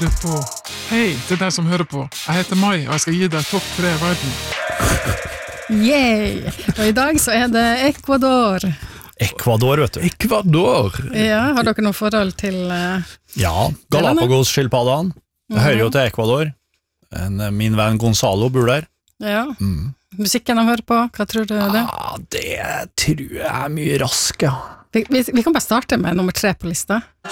du på? Hei, til deg som hører på. Jeg heter Mai, og jeg skal gi deg topp 3 i verden. Yay! Og i dag så det Ecuador. Ecuador, vet du. Ecuador? Ja, har dere noe forhold til... Ja, Galapagos-skilpaddaen. Det hører jo til Ecuador. Min venn Gonzalo bor der. Ja. Musikken de hører på, hva tror du det? Ja, det tror jeg mye rask, ja. Vi kan bare starte med nummer 3 på lista.